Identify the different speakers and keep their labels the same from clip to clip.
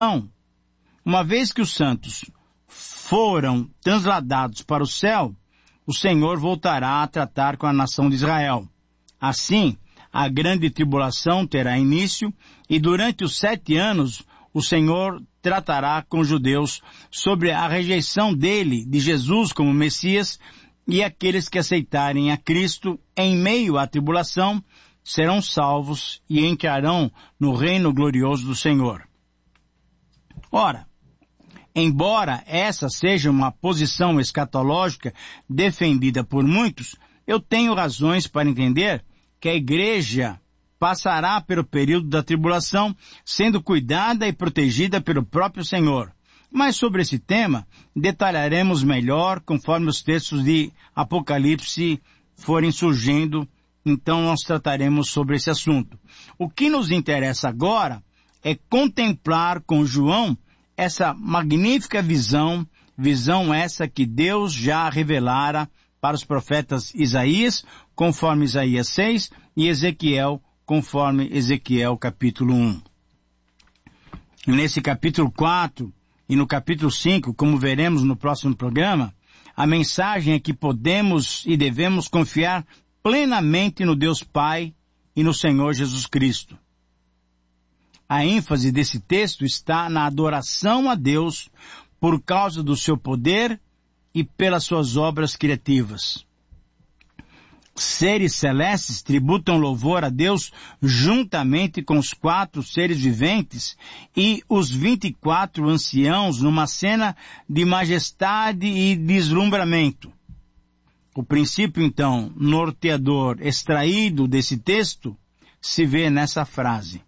Speaker 1: Então, uma vez que os santos foram transladados para o céu, o Senhor voltará a tratar com a nação de Israel. Assim, a grande tribulação terá início, e durante os 7 anos, o Senhor tratará com os judeus sobre a rejeição dele, de Jesus como Messias, e aqueles que aceitarem a Cristo em meio à tribulação serão salvos e entrarão no reino glorioso do Senhor. Ora, embora essa seja uma posição escatológica defendida por muitos, eu tenho razões para entender que a igreja passará pelo período da tribulação, sendo cuidada e protegida pelo próprio Senhor. Mas sobre esse tema, detalharemos melhor conforme os textos de Apocalipse forem surgindo, então nós trataremos sobre esse assunto. O que nos interessa agora é contemplar com João essa magnífica visão essa que Deus já revelara para os profetas Isaías, conforme Isaías 6, e Ezequiel, conforme Ezequiel capítulo 1. Nesse capítulo 4 e no capítulo 5, como veremos no próximo programa, a mensagem é que podemos e devemos confiar plenamente no Deus Pai e no Senhor Jesus Cristo. A ênfase desse texto está na adoração a Deus por causa do seu poder e pelas suas obras criativas. Seres celestes tributam louvor a Deus juntamente com os 4 seres viventes e os 24 anciãos numa cena de majestade e deslumbramento. O princípio, então, norteador extraído desse texto se vê nessa frase.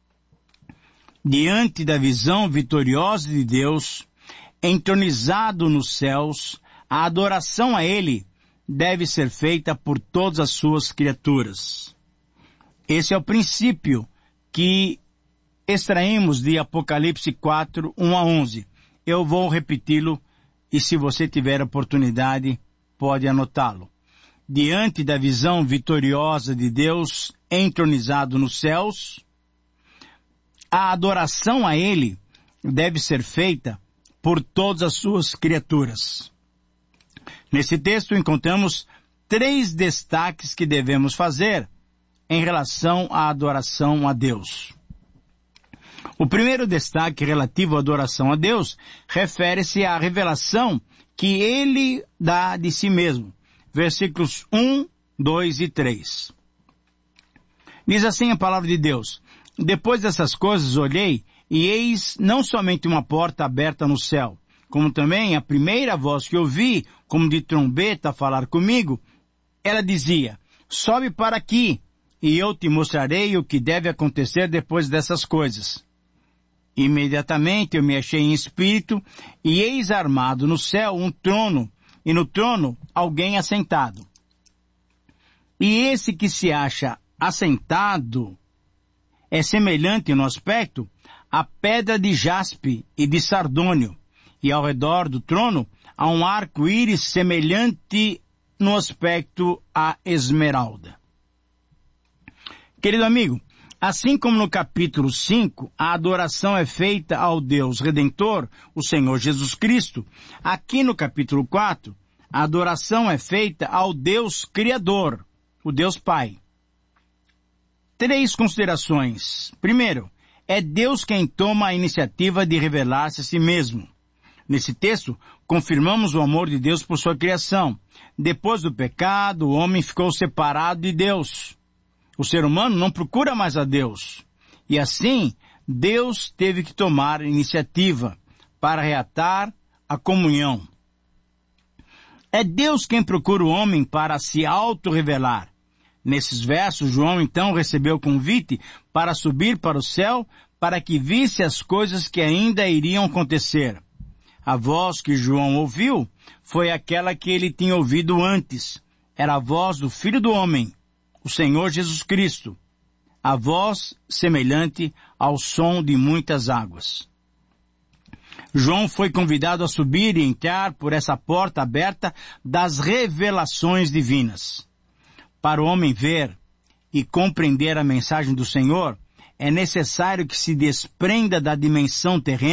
Speaker 1: Diante da visão vitoriosa de Deus, entronizado nos céus, a adoração a Ele deve ser feita por todas as suas criaturas. Esse é o princípio que extraímos de Apocalipse 4, 1 a 11. Eu vou repeti-lo e se você tiver oportunidade, pode anotá-lo. Diante da visão vitoriosa de Deus, entronizado nos céus, a adoração a Ele deve ser feita por todas as suas criaturas. Nesse texto encontramos 3 destaques que devemos fazer em relação à adoração a Deus. O primeiro destaque relativo à adoração a Deus refere-se à revelação que Ele dá de si mesmo. Versículos 1, 2 e 3. Diz assim a palavra de Deus: Depois dessas coisas olhei, e eis não somente uma porta aberta no céu, como também a primeira voz que ouvi, como de trombeta a falar comigo, ela dizia: Sobe para aqui, e eu te mostrarei o que deve acontecer depois dessas coisas. Imediatamente eu me achei em espírito, e eis armado no céu um trono, e no trono alguém assentado. E esse que se acha assentado é semelhante no aspecto à pedra de jaspe e de sardônio, e ao redor do trono há um arco-íris semelhante no aspecto à esmeralda. Querido amigo, assim como no capítulo 5, a adoração é feita ao Deus Redentor, o Senhor Jesus Cristo, aqui no capítulo 4, a adoração é feita ao Deus Criador, o Deus Pai. 3 considerações. Primeiro, é Deus quem toma a iniciativa de revelar-se a si mesmo. Nesse texto, confirmamos o amor de Deus por sua criação. Depois do pecado, o homem ficou separado de Deus. O ser humano não procura mais a Deus. E assim, Deus teve que tomar a iniciativa para reatar a comunhão. É Deus quem procura o homem para se auto-revelar. Nesses versos, João então recebeu o convite para subir para o céu para que visse as coisas que ainda iriam acontecer. A voz que João ouviu foi aquela que ele tinha ouvido antes. Era a voz do Filho do Homem, o Senhor Jesus Cristo. A voz semelhante ao som de muitas águas. João foi convidado a subir e entrar por essa porta aberta das revelações divinas. Para o homem ver e compreender a mensagem do Senhor, é necessário que se desprenda da dimensão terrena